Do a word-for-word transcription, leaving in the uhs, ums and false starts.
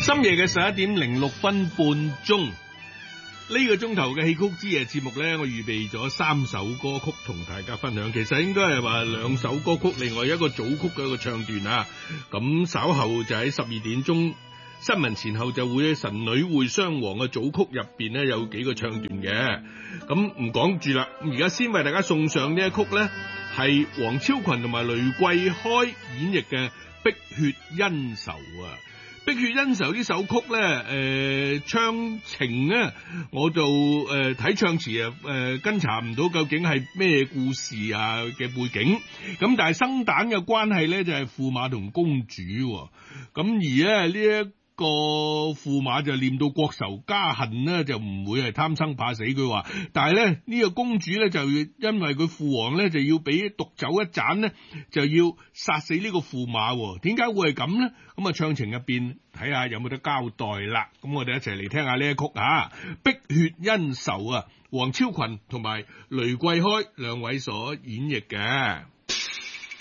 深夜嘅十一點零六分半鐘，呢、這個鐘頭嘅戲曲之夜節目呢，我預備咗三首歌曲同大家分享。其實應該係話兩首歌曲，另外一個組曲嘅一個唱段啊。咁稍後就喺十二點鐘新聞前後就會喺神女會雙簧嘅組曲入邊呢，有幾個唱段嘅。咁唔講住啦，而家先為大家送上呢一曲呢，係黃超群同埋雷桂開演繹嘅《碧血恩仇》啊。《碧血恩仇》呢首曲咧，誒、呃、唱情咧，我就誒睇、呃、唱詞啊，誒、呃、跟查唔到究竟係咩故事啊嘅背景，咁但係生旦嘅關係咧就係、是、駙馬同公主，咁而咧呢一個駙馬就念到國仇家恨咧，就唔會係貪生怕死佢話，但係咧呢、這個公主咧就因為佢父王咧就要俾毒酒一盞咧，就要殺死呢個駙馬，點解會係咁咧？咁啊唱情入邊睇下有冇得交代啦。咁我哋一齊嚟聽下呢一曲啊，《碧血恩仇》啊，黃超群同埋雷桂開兩位所演繹嘅。